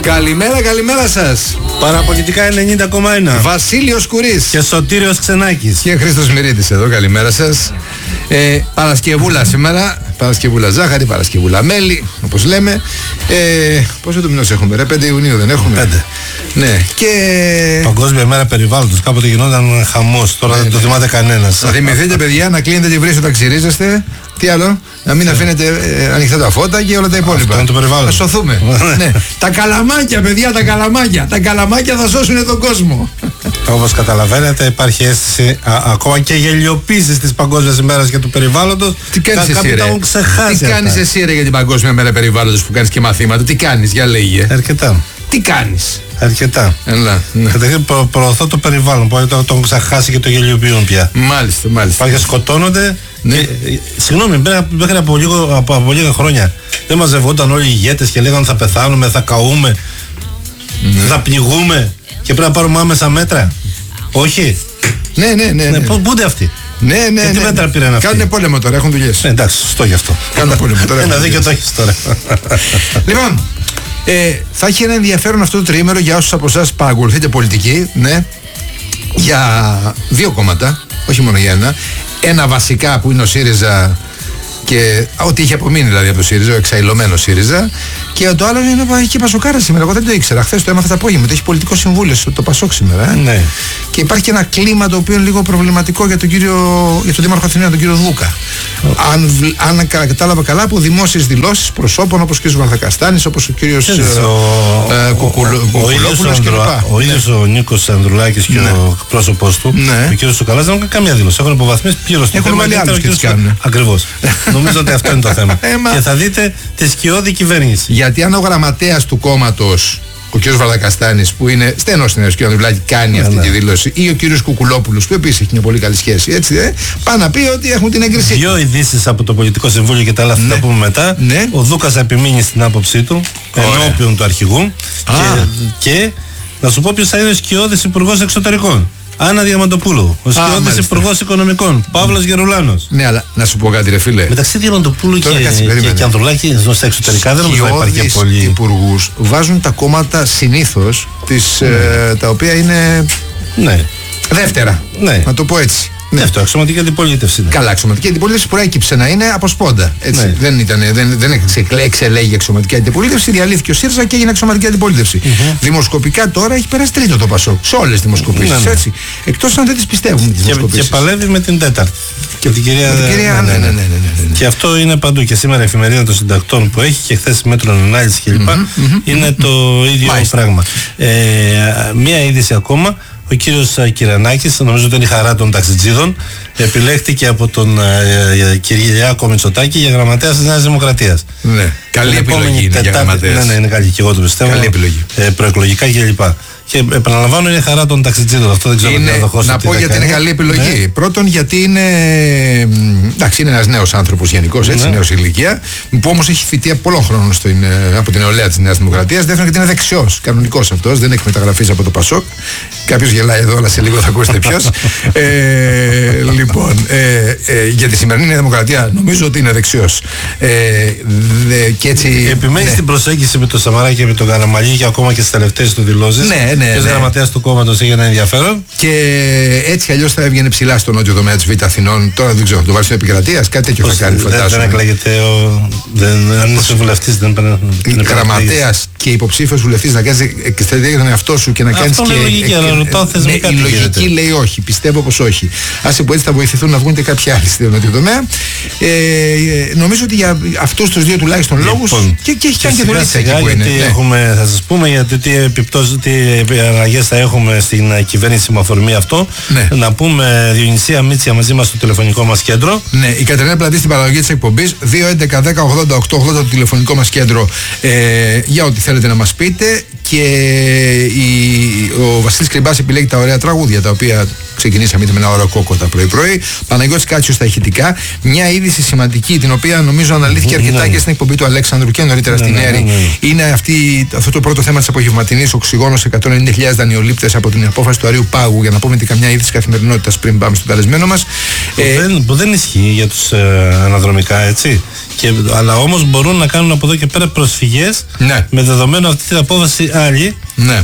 Καλημέρα, καλημέρα σας. Παραπολιτικά 90,1. Βασίλειος Κουρής Και Σωτήριος Ξενάκης. και Χρήστος Μυρίτης εδώ, καλημέρα σας. Παρασκευούλα σήμερα. Παρασκευούλα ζάχαρη, Παρασκευούλα μέλι, όπως λέμε. Πόσο του μηνός έχουμε, ρε? 5 Ιουνίου δεν έχουμε? 5. Ναι, και. Παγκόσμια μέρα περιβάλλοντος. Κάποτε γινόταν χαμός. Τώρα δεν το θυμάται κανένας. Θα θυμηθείτε, παιδιά, να κλείνετε τη βρύση όταν ξυρίζεστε. Τι άλλο? Να μην αφήνετε ανοιχτά τα φώτα και όλα τα υπόλοιπα. Αυτό είναι το περιβάλλον. Θα σωθούμε. Ναι. Τα καλαμάκια, παιδιά, τα καλαμάκια. Τα καλαμάκια θα σώσουν τον κόσμο. Όπως καταλαβαίνετε, υπάρχει αίσθηση ακόμα και γελιοποίησης της Παγκόσμιας ημέρας για το περιβάλλοντος. Τι κάνεις εσύ, ρε? Τι κάνεις εσύ, ρε, για την Παγκόσμια μέρα περιβάλλοντος που κάνεις και μαθήματα? Τι κάνεις, για λέγε. Αρκετά. Τι κάνεις? Αρκετά. Έλα. Ναι. Καταρχήν προωθώ το περιβάλλον που το έχουν ξεχάσει και το γελιοποιούν πια. Μάλιστα, μάλιστα. Υπάρχει, σκοτώνονται. Ναι. Συγγνώμη, μέχρι από λίγα χρόνια δεν μαζευόταν όλοι οι ηγέτες και λέγανε θα πεθάνουμε, θα καούμε, θα πνιγούμε και πρέπει να πάρουμε άμεσα μέτρα. Όχι. Ναι. Πού είναι αυτοί? Ναι. Τι μέτρα πήραν αυτοί? Κάνουν πόλεμο τώρα, έχουν δουλειές. Εντάξει, σωστό γι' αυτό. Κάνουν πόλεμο τώρα. Ένα δίκιο το έχεις τώρα. Λοιπόν, θα έχει ένα ενδιαφέρον αυτό το τριήμερο για όσους από εσάς παρακολουθείτε πολιτική, ναι, για δύο κόμματα, όχι μόνο για ένα. Ένα βασικά που είναι ο ΣΥΡΙΖΑ και ό,τι είχε απομείνει δηλαδή από το ΣΥΡΙΖΑ, ο εξαϊλωμένος ΣΥΡΙΖΑ. Και το άλλο είναι και Πασοκάρα σήμερα. Εγώ δεν το ήξερα. Χθες το έμαθα το απόγευμα. Ότι έχει πολιτικό συμβούλιο το Πασόκ σήμερα. Ναι. Και υπάρχει και ένα κλίμα το οποίο είναι λίγο προβληματικό για τον Δήμαρχο Αθηναίων, τον κύριο Δούκα. Αν κατάλαβα καλά, από δημόσιες δηλώσεις προσώπων όπως ο κ. Βαρδακαστάνης, όπως ο κ. Κουκουλόπουλος κλπ. Ο ίδιος ο Νίκος Ανδρουλάκης και ο πρόσωπός του, ο κ. Σοκαλάς, δεν έχουν καμία δήλωση. Έχουν υποβαθμίσει πλήρως το θέμα. Έχουν βάλει άλλους και τις κάνουν. Ακριβώς. Νομίζω ότι αυτό είναι το θέμα. Και θα δείτε τη σκιώδη κυβέρνηση. Γιατί αν ο γραμματέας του κόμματος, ο κ. Βαρδακαστάνης, που είναι στενός στην κ. Ανδρουλάκη, κάνει αυτή τη δήλωση, ή ο κ. Κουκουλόπουλος, που επίσης έχει μια πολύ καλή σχέση, έτσι, πάει να πει ότι έχουν την έγκρισή. Δύο ειδήσεις από το Πολιτικό Συμβούλιο και τα άλλα θα τα πούμε μετά. Ναι. Ο Δούκας επιμείνει στην άποψή του, ενώπιον του αρχηγού. Και να σου πω ποιος θα είναι ο σκιώδης υπουργός εξωτερικών. Άννα Διαμαντοπούλου, ο σκιώδης υπουργός οικονομικών, Παύλος Γερουλάνος. Ναι, αλλά να σου πω κάτι, ρε φίλε. Μεταξύ Διαμαντοπούλου και Ανδρουλάκη στα εξωτερικά δεν νομίζω να υπάρχει και πολύ. Οι υπουργούς βάζουν τα κόμματα συνήθως τα οποία είναι. Ναι. Δεύτερα. Ναι. Να το πω έτσι. Ναι. Αυτό, αξιωματική αντιπολίτευση είναι. Καλά, αξιωματική αντιπολίτευση προέκυψε να είναι από σπόντα. Έτσι. Ναι. Δεν εξελέγει η αξιωματική αντιπολίτευση, διαλύθηκε ο ΣΥΡΙΖΑ και έγινε αξιωματική αντιπολίτευση. Δημοσκοπικά τώρα έχει περάσει τρίτο το ΠΑΣΟΚ. Σε όλες τις δημοσκοπήσεις. Ναι. Εκτός αν δεν τις πιστεύουν τις δημοσκοπήσεις. Και παλεύει με την τέταρτη. Και την κυρία. Ναι. Και αυτό είναι παντού. Και σήμερα η εφημερίδα των συντακτών που έχει και χθες μέτρων ανάλυση κλπ. Είναι το ίδιο πράγμα. Μία είδηση ακόμα. Ο κύριος Κυρανάκης, νομίζω ότι είναι η χαρά των ταξιτζίδων, επιλέχθηκε από τον Κυριάκο Μητσοτάκη για γραμματέας της Νέας Δημοκρατίας. Ναι, καλή επιλογή είναι για γραμματέας. Ναι, είναι καλή και εγώ το πιστεύω. Καλή επιλογή. Προεκλογικά κλπ. Και επαναλαμβάνω, είναι η χαρά των ταξιτζίδων. Αυτό δεν ξέρω τι θα δοχώσω. Να πω γιατί είναι καλή επιλογή. Ναι. Πρώτον, γιατί είναι. Εντάξει, είναι ένας νέος άνθρωπος γενικώς, έτσι, νέος ηλικία, που όμως έχει θητεία πολλών χρόνων από την νεολαία της Νέας Δημοκρατίας. Δεύτερον, γιατί είναι δεξιός, κανονικός αυτός, δεν έχει μεταγραφείς από το ΠΑΣΟΚ. Κάποιος γελάει εδώ, αλλά σε λίγο θα ακούσετε ποιος. Λοιπόν, για τη σημερινή Νέα Δημοκρατία νομίζω ότι είναι δεξιός. Επιμένει στην προσέγγιση με τον Σαμαρά και με τον Καραμαλή και ακόμα και στις τελευταίες του δηλώσεις. Ναι. Γραμματέας του κόμματος έχει ένα ενδιαφέρον. Και έτσι αλλιώς θα έβγαινε ψηλά στο νότιο τομέα της Β' Αθηνών. Τώρα δεν ξέρω, θα το βάλει στην επικρατείας, κάτι τέτοιο θα κάνει, φαντάζομαι. Δεν εκλέγεται αν είσαι βουλευτής, δεν είναι γραμματέας και υποψήφιος βουλευτής να κάνεις εκστρατεία τον εαυτό σου και να κάνεις. Αυτό είναι λογική, αλλά ρωτάω θεσμικά. Η λογική λέει όχι, πιστεύω πως όχι. Άσε που έτσι θα βοηθηθούν να βγουν και κάποιοι άλλοι στο νότιο τομέα. Νομίζω ότι για αυτούς τους δύο τουλάχιστον λόγους. Και έχει κάνει και δουλειά εκεί που είναι. Θα σας πούμε γιατί τι αλλαγές θα έχουμε στην κυβέρνηση με αφορμή αυτό. Ναι. Να πούμε Διονυσία Μίτσια μαζί μας στο τηλεφωνικό μας κέντρο. Ναι, η Κατερίνα Πλατή στην παραγωγή της εκπομπής. 2-11-10-80-8-80 το τηλεφωνικό μας κέντρο για ό,τι θέλετε να μας πείτε. Και ο Βασίλης Κρυμπάς επιλέγει τα ωραία τραγούδια τα οποία ξεκινήσαμε με ένα ωραίο κόκοτα πρωί-πρωί. Παναγιώτης Κάτσιος στα ηχητικά. Μια είδηση σημαντική την οποία νομίζω αναλύθηκε αρκετά και στην εκπομπή του Αλέξανδρου και νωρίτερα στην Έρη. Είναι αυτό το πρώτο θέμα της απογευματινής. Οξυγόνος 190.000 δανειολήπτες από την απόφαση του Αρείου Πάγου. Για να πούμε και καμιά είδηση καθημερινότητας πριν πάμε στον καλεσμένο μας. Που δεν ισχύει για τους αναδρομικά, έτσι. Αλλά όμως μπορούν να κάνουν από εδώ και πέρα προσφυγές, ναι, με δεδομένο αυτή την απόφαση άλλη. Ναι.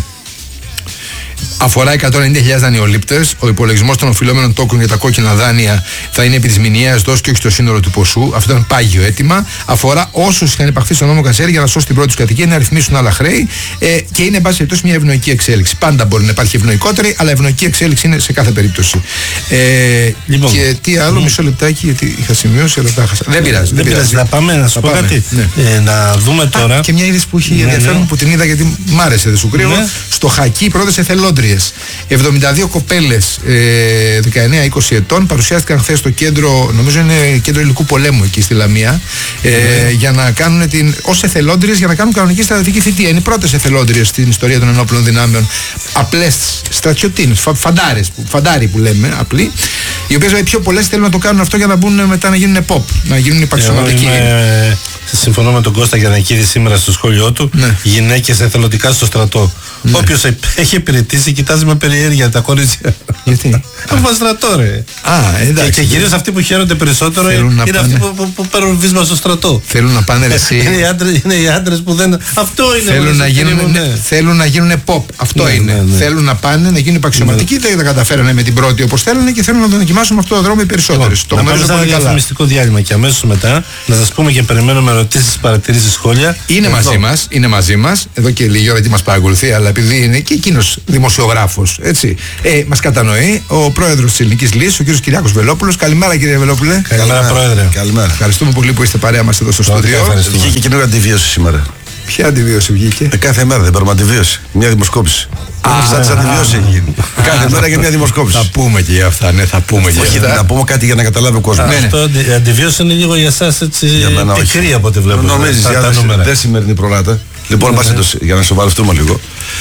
Αφορά 190.000 δανειολήπτες. Ο υπολογισμός των οφειλόμενων τόκων για τα κόκκινα δάνεια θα είναι επί της μηνιαίας δόσης και όχι στο σύνολο του ποσού. Αυτό ήταν πάγιο αίτημα. Αφορά όσους είχαν υπαχθεί στον νόμο Κασέρι για να σώσει την πρώτη τους κατοικία, να ρυθμίσουν άλλα χρέη και είναι, εν πάση περιπτώσει, μια ευνοϊκή εξέλιξη. Πάντα μπορεί να υπάρχει ευνοϊκότερη, αλλά ευνοϊκή εξέλιξη είναι σε κάθε περίπτωση. Λοιπόν, και τι άλλο, μισό λεπτάκι, γιατί είχα σημειώσει, αλλά τα χάσα. Δεν πειράζει. Θα πάμε να σου πω κάτι. Να δούμε τώρα. Και μια είδηση που έχει ενδιαφέρον που την είδα γιατί μ' άρεσε, δεν σου κρύβω. Στο Χακί, πρώτες εθελόντριες. 72 κοπέλες 19-20 ετών παρουσιάστηκαν χθες στο κέντρο, νομίζω είναι κέντρο υλικού πολέμου εκεί στη Λαμία, για να κάνουν ως εθελόντριες για να κάνουν κανονική στρατιωτική θητεία. Είναι οι πρώτες εθελόντριες στην ιστορία των ενόπλων δυνάμεων. Απλές στρατιωτίνες, φαντάροι που λέμε, απλοί, οι οποίες οι πιο πολλές θέλουν να το κάνουν αυτό για να μπουν μετά να γίνουν pop, να γίνουν υπαξιωματικοί. Συμφωνώ με τον Κώστα Γιαννακίδη σήμερα στο σχόλιο του. Γυναίκες εθελοντικά στο στρατό. Όποιος έχει υπηρετήσει, κοιτάζει με περιέργεια τα κορίτσια. Γιατί? Από στρατό, ρε. Εντάξει. Και κυρίως αυτοί που χαίρονται περισσότερο είναι αυτοί που παίρνουν βίσμα στο στρατό. Θέλουν να πάνε εσύ. Είναι οι άντρες που δεν. Αυτό είναι. Θέλουν να γίνουν pop. Αυτό είναι. Θέλουν να πάνε να γίνουν υπαξιωματικοί. Δεν τα καταφέρανε με την πρώτη όπως θέλουν και θέλουν να τον δοκιμάσουν αυτό το δρόμο οι περισσότερες. Να πάμε σε ένα διαφημιστικό διάλειμμα και αμέσως μετά να σας πούμε και περιμένουμε ερωτήσεις, παρατηρήσεις, σχόλια. Είναι μαζί μας εδώ και λίγη ώρα γιατί μας παρακολουθεί, αλλά επειδή είναι και εκείνος δημοσιογράφος, έτσι, μας κατανοεί ο πρόεδρος της Ελληνικής Λύσης, ο κ. Κυριάκος Βελόπουλος. Καλημέρα, κύριε Βελόπουλε. Καλημέρα, πρόεδρε. Καλημέρα. Ευχαριστούμε πολύ που είστε παρέα μας εδώ στο στούντιο. Βγήκε καινούργια αντιβίωση σήμερα. Ποια αντιβίωση βγήκε? Κάθε μέρα δεν παίρνουμε αντιβίωση. Μια δημοσκόπηση. Σαν τις αντιβιώσεις έχει γίνει. Κάθε μέρα για μια δημοσκόπηση. Θα πούμε και για αυτά, ναι, θα πούμε και για αυτά. Να πούμε κάτι για να καταλάβει ο κόσμος. Αυτό αντιβίωση είναι λίγο για εσάς έτσι πικρή από ό,τι βλέπω. Νομίζεις, δεν σημερινή προράτα. Λοιπόν, για να σοβαρευτούμε λίγο.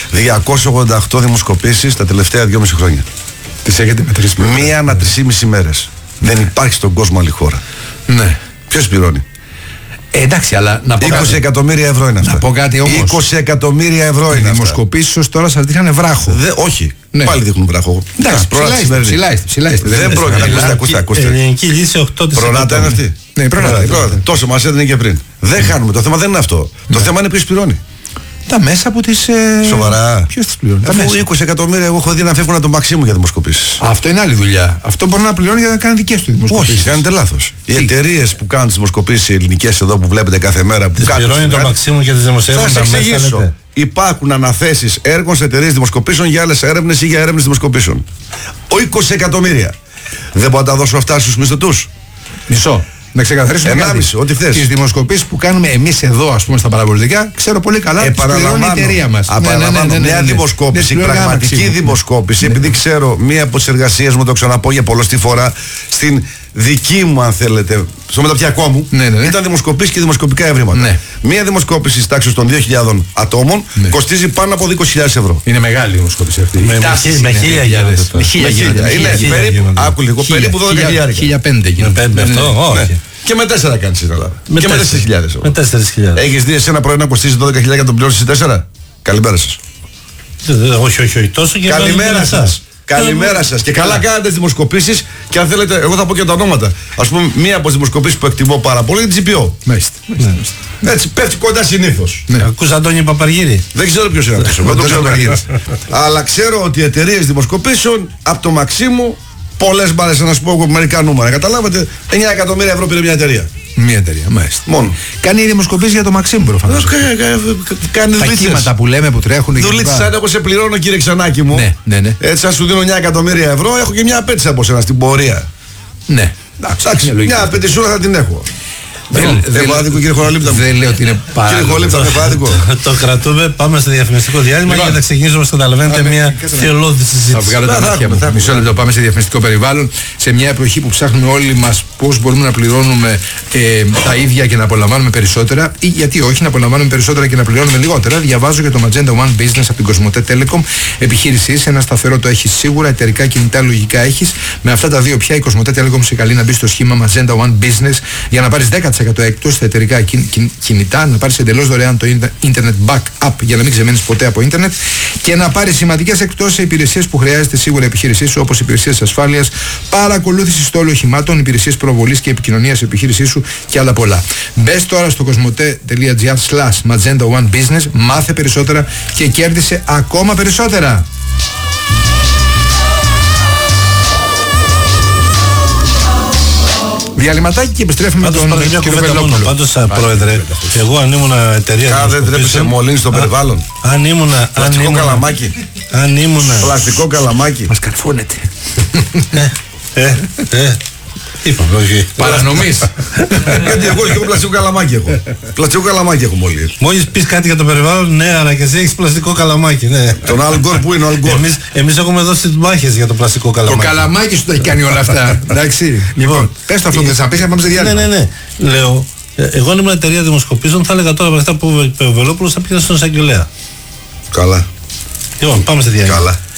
288 δημοσκοπήσεις τα τελευταία 2,5 χρόνια. Τις έχετε μετρήσει? Μία ανά 3,5 μέρες. Δεν υπάρχει στον κόσμο άλλη χώρα. Ναι. Ποιος πληρώνει? Εντάξει, αλλά να πω 20 εκατομμύρια ευρώ είναι αυτά. Να πω κάτι όμως. 20 εκατομμύρια ευρώ είναι αυτά. Οι δημοσκοπήσεις ως τώρα σας δείχνανε βράχο. Όχι. Πάλι δείχνουν βράχο. Εντάξει, ψηλά είστε. Δεν πρόκειται. Ακούστε. Ελληνική Λύση 8%. Προράτα είναι αυτή. Ναι, προράτα. Τόσο μας έδινε και πριν. Δεν χάνουμε. Το θέμα δεν είναι αυτό. Το θέμα είναι ποιος πληρώνει. Τα μέσα από τις. Σοβαρά. Ποιος τις πληρώνει? Αφού 20 εκατομμύρια εγώ έχω δει να φεύγουν από τον Μαξίμου για δημοσκοπήσεις. Αυτό είναι άλλη δουλειά. Αυτό μπορεί να πληρώνει για να κάνει δικές του δημοσκοπήσεις. Όχι, κάνετε λάθος. Οι εταιρείες που κάνουν τις δημοσκοπήσεις, οι ελληνικές εδώ που βλέπετε κάθε μέρα. Που πληρώνει τον Μαξίμου και τις δημοσιεύουν. Θα σας εξηγήσω. Υπάρχουν αναθέσεις έργων σε εταιρείες δημοσκοπήσεων για άλλες έρευνες ή για έρευνες δημοσκοπήσεων. 20 εκατομμύρια. Δεν μπορώ να τα δώσω αυτά στους μισθωτούς. Μισό. Να ξεκαθαρίσουμε ό,τι θες. Τις δημοσκοπήσεις που κάνουμε εμείς εδώ, ας πούμε, στα παραπολιτικά, ξέρω πολύ καλά, τις πληρώνει η εταιρεία μας. Μια δημοσκόπηση, πραγματική δημοσκόπηση, επειδή ξέρω μία από τις εργασίες μου, το ξαναπώ για πολλωστή φορά, στην δική μου, αν θέλετε, στο μεταπτυχιακό μου, ήταν δημοσκοπήσεις και δημοσκοπικά ευρήματα. Μία δημοσκόπηση της τάξης των 2.000 ατόμων κοστίζει πάνω από 20.000 ευρώ. Είναι μεγάλη δημοσκόπηση αυτή. Με 1.000. Είναι περίπου 12.000. 1.500 γίνεται. Και με 4 κάνεις στην Ελλάδα. Και με 4.000. Με 4.000. Έχεις δει εσένα πρωί να κοστίζει 12.000 και τον πληρώσεις 4? Καλημέρα σας. Όχι, τόσο και καλημέρα σας. Καλημέρα σας. Και καλά κάνετε τις δημοσκοπήσεις. Και αν θέλετε, εγώ θα πω και τα ονόματα. Ας πούμε, μία από τις δημοσκοπήσεις που εκτιμώ πάρα πολύ είναι την GPO. Έτσι, πέφτει κοντά συνήθως. Ακούς Αντώνη Παπαργύρη? Δεν ξέρω ποιος είναι αυτός. Δεν το ξέρω Παπαργύρης. Αλλά ξέρω ότι οι εταιρείες δημοσκοπήσεων από το Μαξίμου, πολλές μπάρες, να σου πω μερικά νούμερα. Καταλάβατε, 9 εκατομμύρια ευρώ πήρε μια εταιρεία. Μια εταιρεία, μάλιστα. Μόνο. Κάνει δημοσκοπήσεις για το Μαξίμου προφανώς. Κάνει τα κύματα που λέμε που τρέχουν. Δουλίτσες, σαν εγώ σε πληρώνω, κύριε Ξανάκη μου. Ναι. Έτσι, αν σου δίνω 9 εκατομμύρια ευρώ, έχω και μια απέτηση από σένα στην πορεία. Ναι. Εντάξει, μια απέτησούρα θα την έχω. Έχω άδικο, κύριε Χωρολίπτα. Δεν λέω ότι είναι πάρα. Κύριε Χωρολίπτα, έχω άδικο. Το κρατούμε, πάμε στο διαφημιστικό διάλειμμα για να ξεκινήσουμε, όπως καταλαβαίνετε, μια θεολώδη συζήτηση. Θα βγάλω τα μάτια μου. Μισό λεπτό, πάμε σε διαφημιστικό περιβάλλον. Σε μια εποχή που ψάχνουμε όλοι μας πώς μπορούμε να πληρώνουμε τα ίδια και να απολαμβάνουμε περισσότερα, ή γιατί όχι, να απολαμβάνουμε περισσότερα και να πληρώνουμε λιγότερα, διαβάζω για το Magenta One Business από την Κοσμοτέ Telecom. Επιχείρηση είσαι, ένα σταθερό το έχεις σίγουρα, εταιρικά κινητά λογικά έχεις. Με αυτά τα δύο πια η Κοσμοτέ Telecom σε καλεί να μπει στο σχήμα Magenta One Business για να πάρεις 10% 50% έκπτωση στα εταιρικά κινητά, να πάρεις εντελώς δωρεάν το Internet Backup για να μην ξεμένεις ποτέ από ίντερνετ και να πάρεις σημαντικές εκπτώσεις σε υπηρεσίες που χρειάζεται σίγουρα η επιχείρησή σου, όπως υπηρεσίες ασφάλειας, παρακολούθηση στόλου οχημάτων, υπηρεσίες προβολής και επικοινωνίας επιχείρησή σου και άλλα πολλά. Μπες τώρα στο cosmote.gr/Magenta One Business, μάθε περισσότερα και κέρδισε ακόμα περισσότερα. Διαλυματάκι και επιστρέφουμε με τον κύριο Βελόπουλο. Πάντως, πρόεδρε, εγώ αν ήμουν εταιρεία. Δεν τρέπεσε μολύνει στο περιβάλλον. Αν ήμουν. Πλαστικό καλαμάκι. Αν ήμουν. Πλαστικό καλαμάκι. Μας καρφώνεται. Είπαμε, όχι. Παρανομής. Γιατί εγώ έχω πλαστικό καλαμάκι έχω. Πλαστικό καλαμάκι έχω μόλις. Μόλις πεις κάτι για το περιβάλλον, ναι, αλλά και εσύ έχεις πλαστικό καλαμάκι. Ναι. Τον Al Gore, πού είναι ο Al Gore? Εμείς έχουμε δώσει τις μάχες για το πλαστικό καλαμάκι. Το καλαμάκι σου τα έχει κάνει όλα αυτά. Εντάξει. Λοιπόν, πες το αυτό που θα πεις, να πάμε σε διάλειμμα. Ναι. Λέω, εγώ αν ήμουν εταιρεία δημοσκοπήσεων, θα έλεγα τώρα με αυτά που είπε ο Βελόπουλος, θα πήγα στον εισαγγελέα. Καλά. Λοιπόν, πάμε σε διάλειμμα. Καλά.